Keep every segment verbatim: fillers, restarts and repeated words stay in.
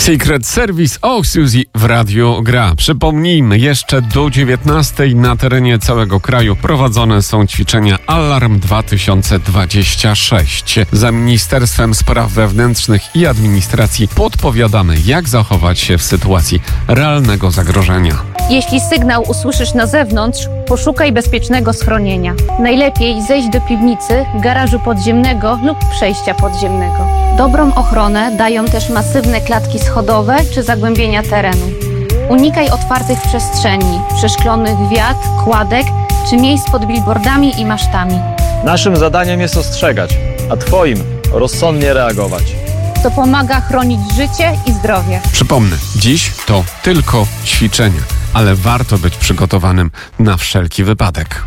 Secret Service o Suzy w Radiu Gra. Przypomnijmy, jeszcze do dziewiętnastej na terenie całego kraju prowadzone są ćwiczenia Alarm dwa tysiące dwadzieścia sześć. Za Ministerstwem Spraw Wewnętrznych i Administracji podpowiadamy, jak zachować się w sytuacji realnego zagrożenia. Jeśli sygnał usłyszysz na zewnątrz, poszukaj bezpiecznego schronienia. Najlepiej zejść do piwnicy, garażu podziemnego lub przejścia podziemnego. Dobrą ochronę dają też masywne klatki schodowe czy zagłębienia terenu. Unikaj otwartych przestrzeni, przeszklonych wiat, kładek czy miejsc pod billboardami i masztami. Naszym zadaniem jest ostrzegać, a Twoim rozsądnie reagować. To pomaga chronić życie i zdrowie. Przypomnę, dziś to tylko ćwiczenia, ale warto być przygotowanym na wszelki wypadek.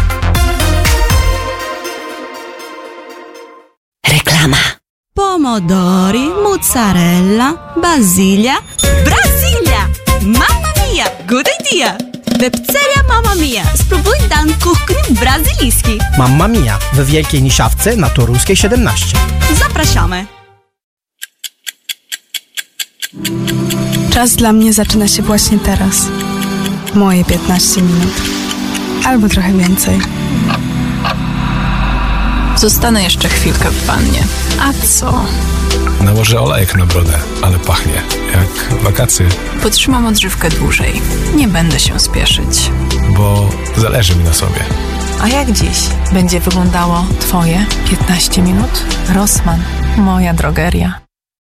Reklama. Pomodori, mozzarella, basilia. Brasilia! Mamma mia! Good idea! Webceria Mamma Mia. Spróbuj dan kuchni brazylijskiej. Mamma Mia w Wielkiej Niszawce na Toruskiej siedemnaście. Zapraszamy. Czas dla mnie zaczyna się właśnie teraz. Moje piętnaście minut. Albo trochę więcej. Zostanę jeszcze chwilkę w wannie. A co? Nałożę olejek na brodę, ale pachnie jak wakacje. Potrzymam odżywkę dłużej. Nie będę się spieszyć. Bo zależy mi na sobie. A jak dziś będzie wyglądało Twoje piętnaście minut? Rossmann, moja drogeria.